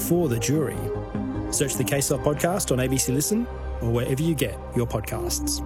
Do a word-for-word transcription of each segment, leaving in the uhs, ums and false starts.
for the jury. Search the Case Off podcast on A B C Listen or wherever you get your podcasts.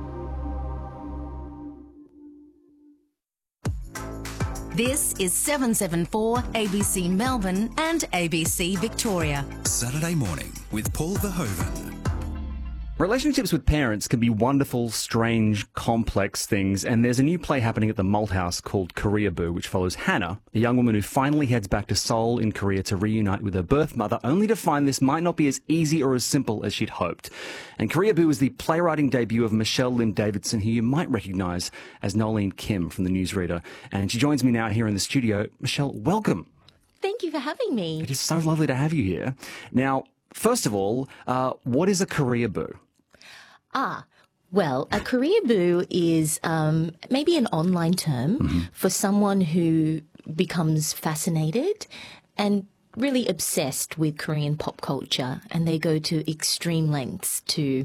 This is seven seven four A B C Melbourne and A B C Victoria. Saturday morning with Paul Verhoeven. Relationships with parents can be wonderful, strange, complex things, and there's a new play happening at the Malthouse called Koreaboo, which follows Hannah, a young woman who finally heads back to Seoul in Korea to reunite with her birth mother, only to find this might not be as easy or as simple as she'd hoped. And Koreaboo is the playwriting debut of Michelle Lim Davidson, who you might recognise as Nolene Kim from The Newsreader. And she joins me now here in the studio. Michelle, welcome. Thank you for having me. It is so lovely to have you here. Now, first of all, uh, what is a Koreaboo? Ah, well, a Koreaboo is um, maybe an online term mm-hmm. for someone who becomes fascinated and really obsessed with Korean pop culture, and they go to extreme lengths to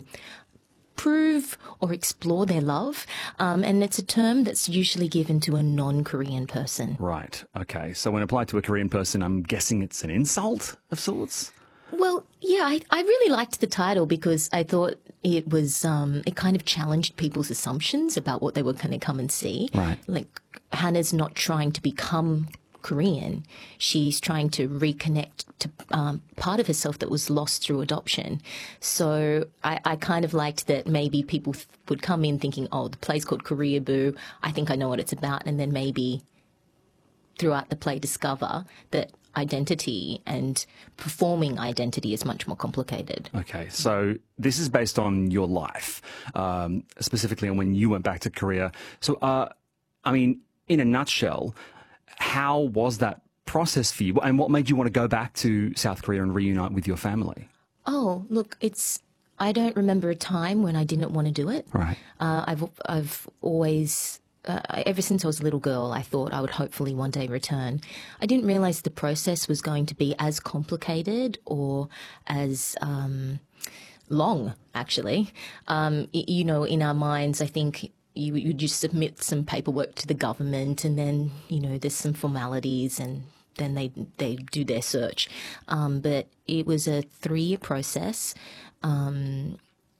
prove or explore their love. Um, and it's a term that's usually given to a non-Korean person. Right. Okay. So when applied to a Korean person, I'm guessing it's an insult of sorts? Well, yeah, I, I really liked the title because I thought it was, um, it kind of challenged people's assumptions about what they were going to come and see. Right. Like, Hannah's not trying to become Korean. She's trying to reconnect to um, part of herself that was lost through adoption. So I, I kind of liked that maybe people th- would come in thinking, oh, the play's called Koreaboo. I think I know what it's about. And then maybe throughout the play discover that identity and performing identity is much more complicated. Okay, so this is based on your life, um, specifically on when you went back to Korea. So, uh, I mean, in a nutshell, how was that process for you, and what made you want to go back to South Korea and reunite with your family? Oh, look, it's I don't remember a time when I didn't want to do it. Right. Uh, I've I've always. Uh, ever since I was a little girl, I thought I would hopefully one day return. I didn't realise the process was going to be as complicated or as um, long, actually. Um, y- you know, in our minds, I think you, you just submit some paperwork to the government and then, you know, there's some formalities and then they they do their search. Um, but it was a three-year process. Um,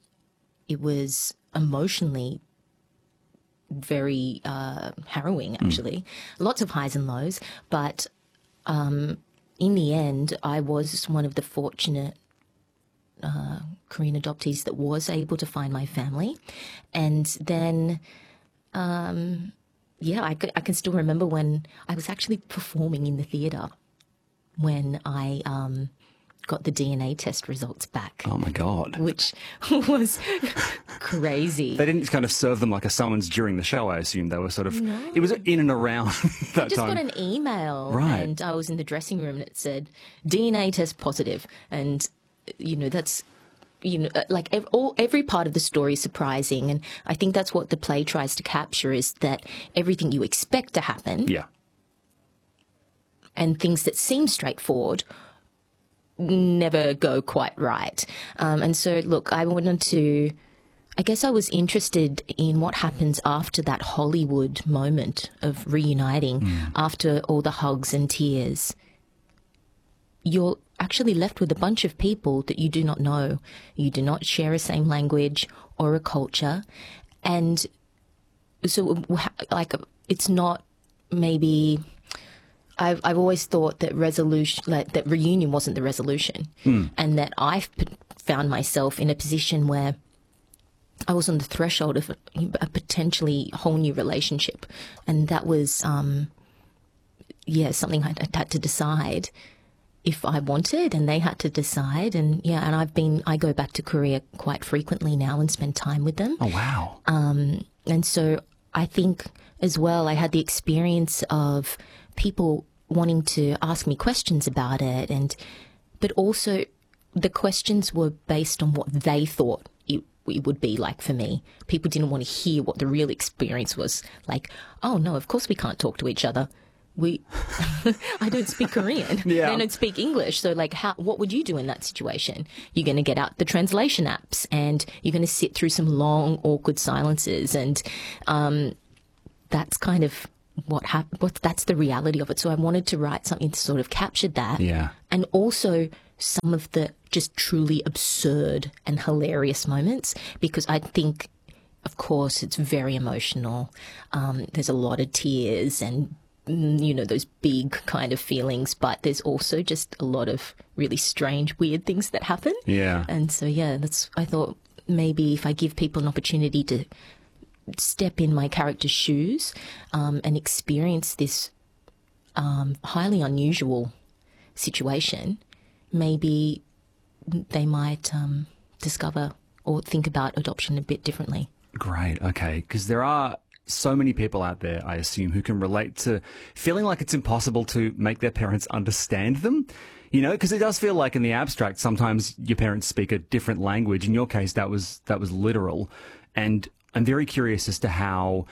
it was emotionally very uh, harrowing, actually. Mm. Lots of highs and lows, but um, in the end, I was one of the fortunate uh, Korean adoptees that was able to find my family. And then, um, yeah, I, I can still remember when I was actually performing in the theatre when I um, got the D N A test results back. Oh, my God. Which was crazy. They didn't kind of serve them like a summons during the show, I assume. They were sort of... No. It was in and around that I just time. got an email, right. and I was in the dressing room and it said, D N A test positive. And, you know, that's... You know, like ev- all, every part of the story is surprising. And I think that's what the play tries to capture, is that everything you expect to happen Yeah. and things that seem straightforward never go quite right. Um, and so, look, I wanted to, I guess I was interested in what happens after that Hollywood moment of reuniting, mm. after all the hugs and tears. You're actually left with a bunch of people that you do not know. You do not share a same language or a culture. And so, like, it's not maybe... I've I've always thought that resolution, like that reunion, wasn't the resolution, mm. and that I've p- found myself in a position where I was on the threshold of a, a potentially whole new relationship, and that was, um, yeah, something I had to decide if I wanted, and they had to decide, and yeah, and I've been I go back to Korea quite frequently now and spend time with them. Oh wow! Um, and so I think as well, I had the experience of people wanting to ask me questions about it, and but also the questions were based on what they thought it, it would be like for me. People didn't want to hear what the real experience was like. Oh no, of course we can't talk to each other. We, I don't speak Korean. Yeah. I don't speak English. So like, how, what would you do in that situation? You're going to get out the translation apps and you're going to sit through some long, awkward silences. And, um, that's kind of what happened. What, that's the reality of it. So I wanted to write something that sort of captured that. Yeah. And also some of the just truly absurd and hilarious moments, because I think, of course, it's very emotional. Um, there's a lot of tears and, you know, those big kind of feelings, but there's also just a lot of really strange, weird things that happen. Yeah. And so, yeah, that's, I thought maybe if I give people an opportunity to step in my character's shoes um, and experience this um, highly unusual situation, maybe they might um, discover or think about adoption a bit differently. Great. Okay. Because there are so many people out there, I assume, who can relate to feeling like it's impossible to make their parents understand them. You know, because it does feel like in the abstract, sometimes your parents speak a different language. In your case, that was that was literal. And I'm very curious as to how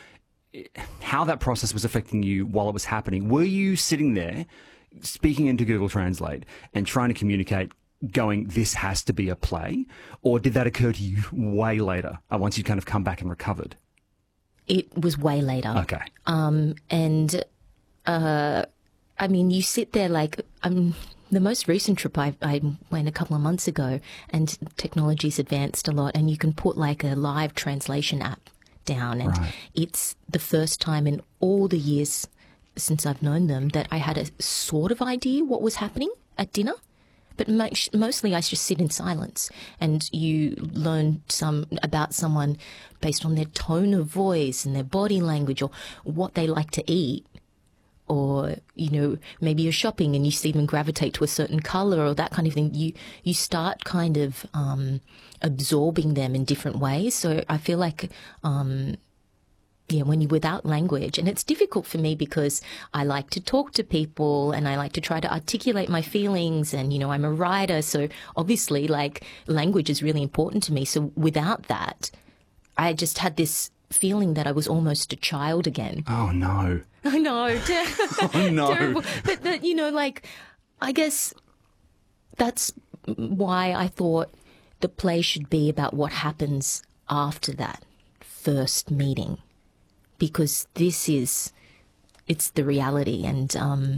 how that process was affecting you while it was happening. Were you sitting there speaking into Google Translate and trying to communicate, going, this has to be a play? Or did that occur to you way later, uh, once you'd kind of come back and recovered? It was way later. Okay. Um, and, uh, I mean, you sit there like, um, the most recent trip I, I went a couple of months ago, and technology's advanced a lot, and you can put like a live translation app down, and Right. it's the first time in all the years since I've known them that I had a sort of idea what was happening at dinner. But mo- mostly I just sit in silence, and you learn some about someone based on their tone of voice and their body language, or what they like to eat. Or, you know, maybe you're shopping and you see them gravitate to a certain color or that kind of thing. You you start kind of um, absorbing them in different ways. So I feel like, um, yeah, when you're without language, and it's difficult for me because I like to talk to people and I like to try to articulate my feelings, and, you know, I'm a writer. So obviously, like, language is really important to me. So without that, I just had this feeling that I was almost a child again. Oh, no. I know. Oh, no. Terrible. But, that, you know, like, I guess that's why I thought the play should be about what happens after that first meeting. Because this is, it's the reality. And, um,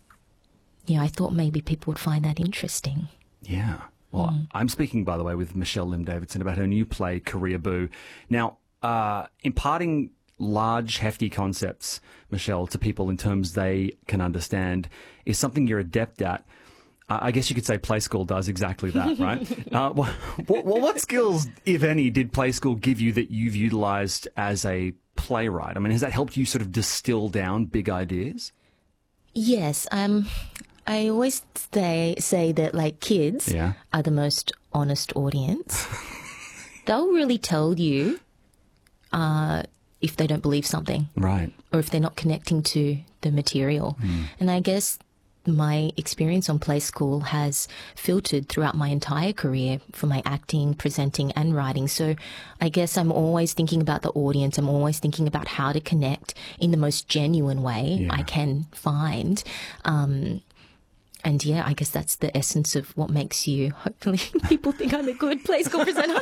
yeah, I thought maybe people would find that interesting. Yeah. Well, mm. I'm speaking, by the way, with Michelle Lim Davidson about her new play, Korea Boo. Now, uh, imparting large, hefty concepts, Michelle, to people in terms they can understand is something you're adept at. Uh, I guess you could say Play School does exactly that, right? uh, what, what, what skills, if any, did Play School give you that you've utilised as a playwright? I mean, has that helped you sort of distill down big ideas? Yes. Um, I always say, say that, like, kids yeah. are the most honest audience. They'll really tell you uh, if they don't believe something. Right. Or if they're not connecting to the material. Mm. And I guess my experience on Play School has filtered throughout my entire career for my acting, presenting and writing. So I guess I'm always thinking about the audience. I'm always thinking about how to connect in the most genuine way yeah. I can find. Um, and yeah, I guess that's the essence of what makes you, hopefully people think I'm a good Play School presenter.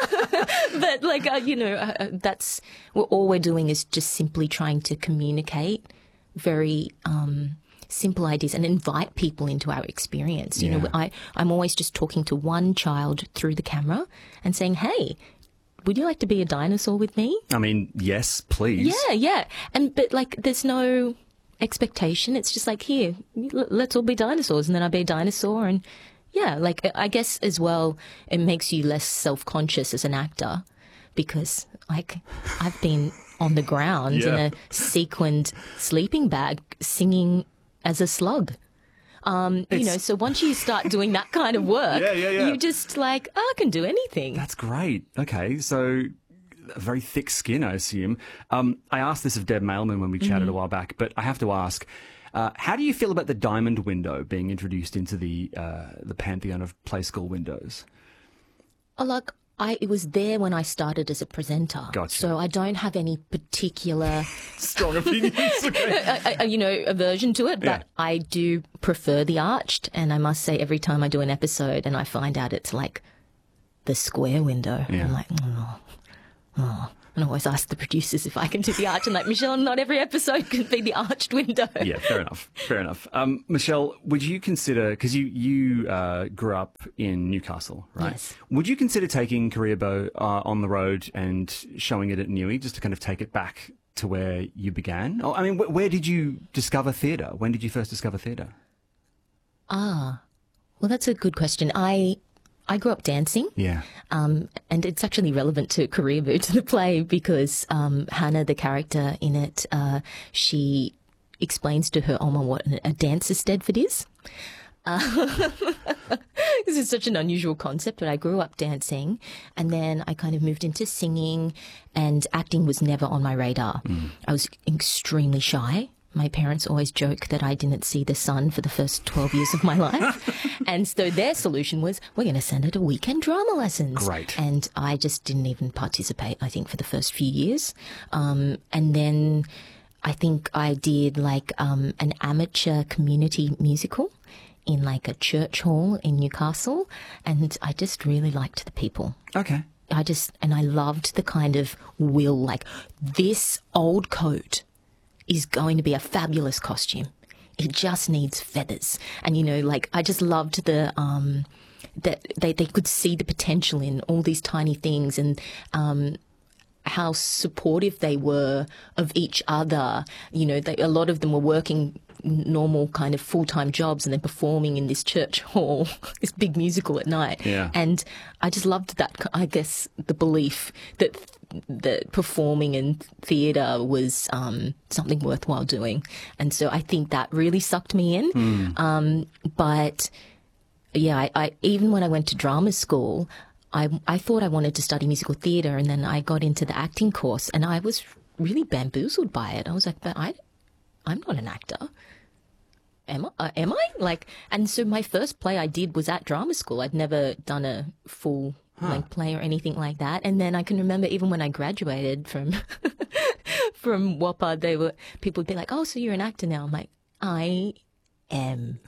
But like, uh, you know, uh, that's what all we're doing is just simply trying to communicate very, um, simple ideas and invite people into our experience. You yeah. know, I, I'm always just talking to one child through the camera and saying, hey, would you like to be a dinosaur with me? I mean, yes, please. Yeah, yeah. And, but like, there's no expectation. It's just like, here, let's all be dinosaurs. And then I'll be a dinosaur. And yeah, like, I guess as well, it makes you less self-conscious as an actor because like I've been on the ground yeah. in a sequined sleeping bag singing as a slug. Um, you know, so once you start doing that kind of work, yeah, yeah, yeah. you just like, oh, I can do anything. That's great. Okay, so a very thick skin, I assume. Um, I asked this of Deb Mailman when we chatted mm-hmm. a while back, but I have to ask, uh, how do you feel about the diamond window being introduced into the uh, the pantheon of Play School windows? Oh, look, I, it was there when I started as a presenter. Gotcha. So I don't have any particular strong opinions, okay. a, a, you know, aversion to it, but yeah. I do prefer the arched. And I must say, every time I do an episode and I find out it's like the square window, yeah. I'm like, oh, oh. And I always ask the producers if I can do the arch. And like, Michelle, not every episode can be the arched window. Yeah, fair enough. Fair enough. Um, Michelle, would you consider, because you, you uh, grew up in Newcastle, right? Yes. Would you consider taking Korea Bow uh, on the road and showing it at Newey, just to kind of take it back to where you began? Oh, I mean, wh- where did you discover theatre? When did you first discover theatre? Ah, well, that's a good question. I I grew up dancing. Yeah. Um, and it's actually relevant to Korea Bow, to the play, because um, Hannah, the character in it, uh, she explains to her Oma what a dancer's Stedford is. Uh, this is such an unusual concept, but I grew up dancing, and then I kind of moved into singing, and acting was never on my radar. Mm. I was extremely shy. My parents always joke that I didn't see the sun for the first twelve years of my life. And so their solution was, we're going to send her to weekend drama lessons. Great. And I just didn't even participate, I think, for the first few years. Um, and then I think I did like um, an amateur community musical in like a church hall in Newcastle. And I just really liked the people. Okay. I just, and I loved the kind of will, like, this old coat is going to be a fabulous costume. It just needs feathers. And, you know, like, I just loved the, um, that they, they could see the potential in all these tiny things, and, um, how supportive they were of each other. You know, they, a lot of them were working normal kind of full-time jobs and then performing in this church hall, this big musical at night. Yeah. And I just loved that, I guess, the belief that that performing in theatre was um, something worthwhile doing. And so I think that really sucked me in. Mm. Um, but, yeah, I, I even when I went to drama school, I, I thought I wanted to study musical theatre, and then I got into the acting course, and I was really bamboozled by it. I was like, but I, I'm not an actor. Am I? Uh, am I? Like, and so my first play I did was at drama school. I'd never done a full huh. length play or anything like that. And then I can remember even when I graduated from from W A P A, they were people would be like, "Oh, so you're an actor now?" I'm like, I am.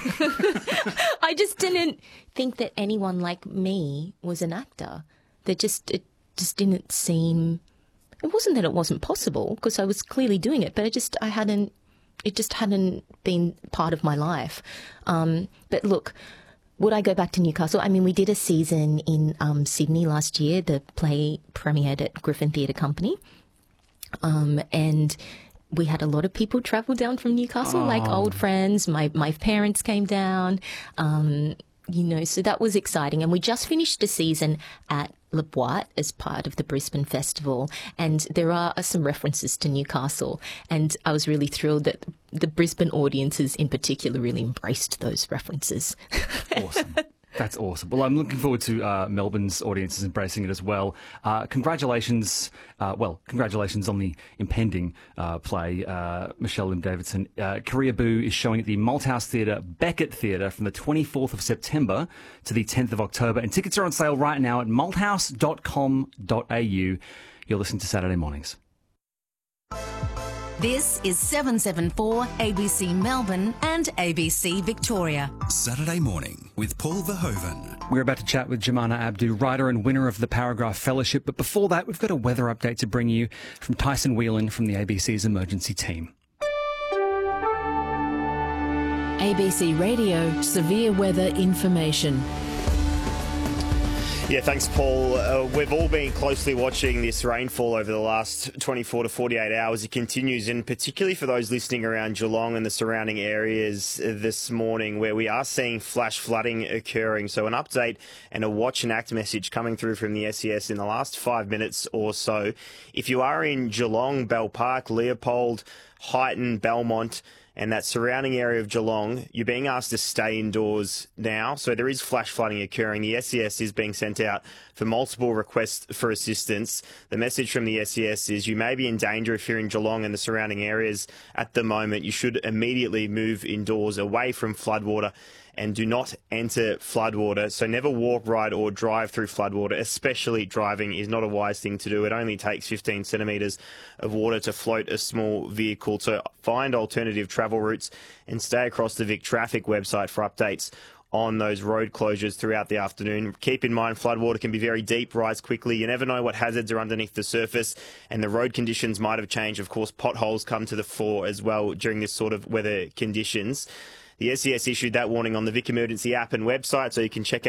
I just didn't think that anyone like me was an actor. That just it just didn't seem. It wasn't that it wasn't possible, because I was clearly doing it, but I just I hadn't. It just hadn't been part of my life. Um, but look, would I go back to Newcastle? I mean, we did a season in um, Sydney last year. The play premiered at Griffin Theatre Company, um, and we had a lot of people travel down from Newcastle, oh. like old friends. My my parents came down, um, you know, so that was exciting. And we just finished a season at Le Boite as part of the Brisbane Festival, and there are some references to Newcastle, and I was really thrilled that the Brisbane audiences in particular really embraced those references. Awesome. That's awesome. Well, I'm looking forward to uh, Melbourne's audiences embracing it as well. Uh, congratulations, uh, well, congratulations on the impending uh, play, uh, Michelle Lim Davidson. Uh, Korea Bow is showing at the Malthouse Theatre, Beckett Theatre, from the twenty-fourth of September to the tenth of October, and tickets are on sale right now at malthouse dot com dot a u. You're listening to Saturday Mornings. This is seven seven four A B C Melbourne and A B C Victoria. Saturday Morning with Paul Verhoeven. We're about to chat with Jemana Abdu, writer and winner of the Paragraph Fellowship. But before that, we've got a weather update to bring you from Tyson Whelan from the A B C's emergency team. A B C Radio Severe Weather Information. Yeah, thanks, Paul. Uh, we've all been closely watching this rainfall over the last twenty-four to forty-eight hours. It continues, and particularly for those listening around Geelong and the surrounding areas this morning, where we are seeing flash flooding occurring. So an update and a watch and act message coming through from the S E S in the last five minutes or so. If you are in Geelong, Bell Park, Leopold, Highton, Belmont, and that surrounding area of Geelong, you're being asked to stay indoors now. So there is flash flooding occurring. The S E S is being sent out for multiple requests for assistance. The message from the S E S is you may be in danger if you're in Geelong and the surrounding areas at the moment. You should immediately move indoors away from floodwater and do not enter floodwater. So never walk, ride or drive through floodwater, especially driving is not a wise thing to do. It only takes fifteen centimetres of water to float a small vehicle. So find alternative travel routes and stay across the Vic Traffic website for updates on those road closures throughout the afternoon. Keep in mind, floodwater can be very deep, rise quickly. You never know what hazards are underneath the surface, and the road conditions might have changed. Of course, potholes come to the fore as well during this sort of weather conditions. The S E S issued that warning on the Vic Emergency app and website, so you can check out